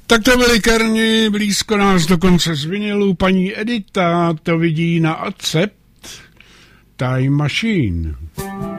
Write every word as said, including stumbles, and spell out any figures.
Tak to byli Kerni, blízko nás dokonce z vinilu. Paní Edita to vidí na Accept Time Machine.